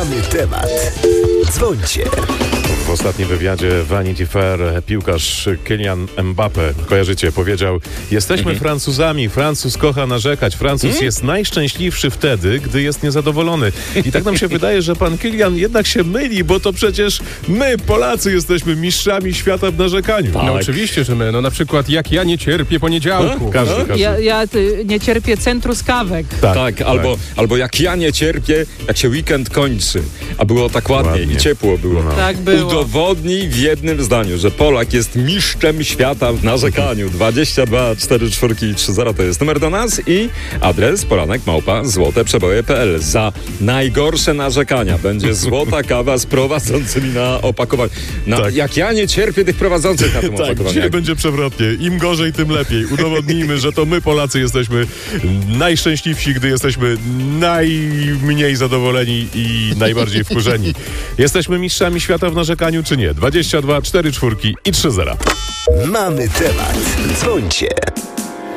Mamy temat. Dzwońcie. W ostatnim wywiadzie Vanity Fair piłkarz Kylian Mbappé, kojarzycie, powiedział: jesteśmy Francuzami, Francuz kocha narzekać, Francuz jest najszczęśliwszy wtedy, gdy jest niezadowolony. I tak nam się wydaje, że pan Kylian jednak się myli, bo to przecież my, Polacy, jesteśmy mistrzami świata w narzekaniu. No oczywiście, że my. No na przykład jak ja nie cierpię poniedziałku. Każdy. Ja nie cierpię centruskawek. Tak, albo jak ja nie cierpię, jak się weekend kończy, a było tak ładnie i ciepło było. Tak było. Udowodnij w jednym zdaniu, że Polak jest mistrzem świata w narzekaniu. 22 44 30 to jest numer do nas i adres poranek@złoteprzeboje.pl. Za najgorsze narzekania będzie złota kawa z prowadzącymi na opakowaniu. Jak ja nie cierpię tych prowadzących na tym opakowaniu. Dzisiaj będzie przewrotnie. Im gorzej, tym lepiej. Udowodnijmy, że to my, Polacy, jesteśmy najszczęśliwsi, gdy jesteśmy najmniej zadowoleni i najbardziej wkurzeni. Jesteśmy mistrzami świata w narzekaniu, czy nie? 22 44 i 30. Mamy temat. Dzwońcie.